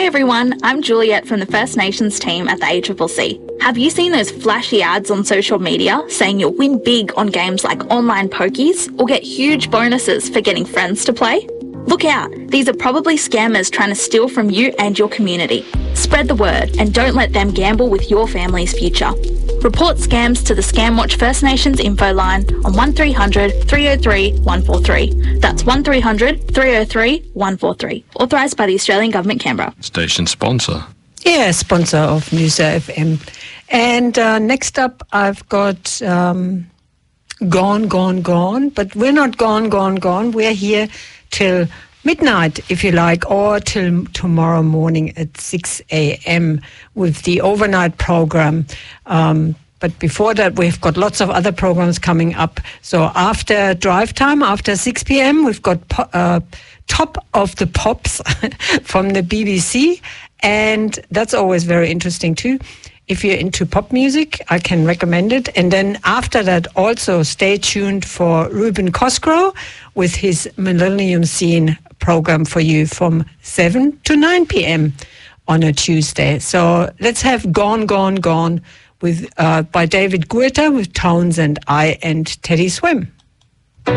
everyone, I'm Juliet from the First Nations team at the ACCC. Have you seen those flashy ads on social media saying you'll win big on games like online pokies or get huge bonuses for getting friends to play? Look out, these are probably scammers trying to steal from you and your community. Spread the word and don't let them gamble with your family's future. Report scams to the Scamwatch First Nations info line on 1300 303 143. That's 1300 303 143. Authorised by the Australian Government, Canberra. Station sponsor. Yeah, sponsor of Musa FM. And next up, I've got Gone. But we're not gone. We're here till midnight, if you like, or till tomorrow morning at 6 a.m. with the overnight program. But before that, we've got lots of other programs coming up. So after drive time, after 6 p.m., we've got Top of the Pops from the BBC. And that's always very interesting too. If you're into pop music, I can recommend it. And then after that, also stay tuned for Ruben Cosgrove with his Millennium Scene program for you from 7 to 9 p.m. on a Tuesday. So let's have Gone with by David Guetta with Tones and I and Teddy Swim.